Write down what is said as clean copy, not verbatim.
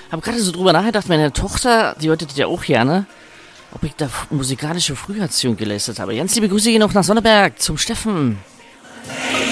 Habe gerade so drüber nachgedacht, meine Tochter, die hört das ja auch gerne, ob ich da musikalische Früherziehung geleistet habe. Ganz liebe Grüße gehen auch nach Sonneberg zum Steffen.